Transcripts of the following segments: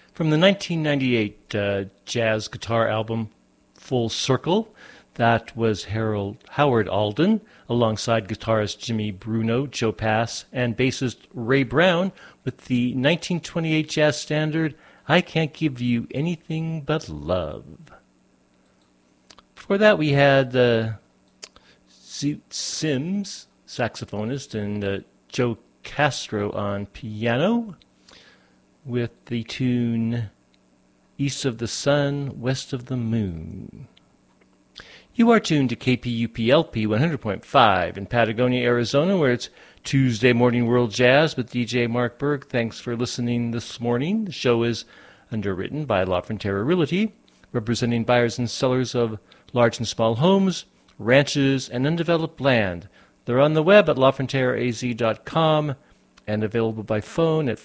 From the 1998 jazz guitar album Full Circle, that was Howard Alden, alongside guitarist Jimmy Bruno, Joe Pass, and bassist Ray Brown, with the 1928 jazz standard, I Can't Give You Anything But Love. Before that, we had Zoot Sims, saxophonist, and Joe Castro on piano, with the tune East of the Sun, West of the Moon. You are tuned to KPUP-LP 100.5 in Patagonia, Arizona, where it's Tuesday Morning World Jazz with DJ Mark Berg. Thanks for listening this morning. The show is underwritten by La Frontera Realty, representing buyers and sellers of large and small homes, ranches, and undeveloped land. They're on the web at lafronteraaz.com and available by phone at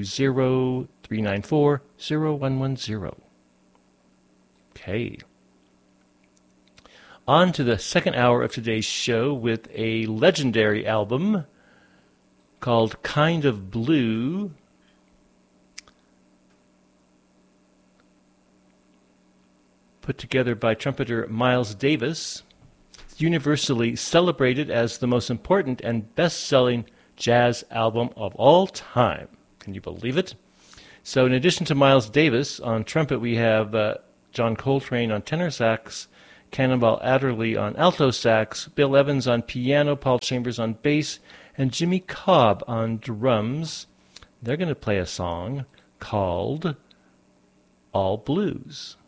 520-394-0110. Okay. On to the second hour of today's show with a legendary album called Kind of Blue. Put together by trumpeter Miles Davis. Universally celebrated as the most important and best-selling jazz album of all time. Can you believe it? So in addition to Miles Davis, on trumpet we have John Coltrane on tenor sax, Cannonball Adderley on alto sax, Bill Evans on piano, Paul Chambers on bass, and Jimmy Cobb on drums. They're going to play a song called All Blues.